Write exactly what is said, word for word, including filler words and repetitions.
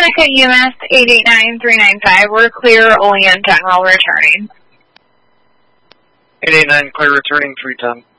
Connecticut U M S eight eight nine three nine five. We're clear, only in general returning. eight eight nine, clear returning, three ten.